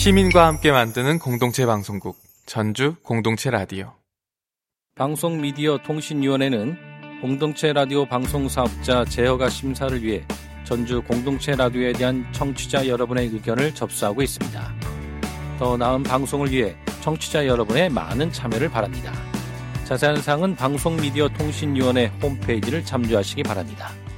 시민과 함께 만드는 공동체 방송국 전주 공동체 라디오. 방송미디어통신위원회는 공동체 라디오 방송사업자 제허가 심사를 위해 전주 공동체 라디오에 대한 청취자 여러분의 의견을 접수하고 있습니다. 더 나은 방송을 위해 청취자 여러분의 많은 참여를 바랍니다. 자세한 사항은 방송미디어통신위원회 홈페이지를 참조하시기 바랍니다.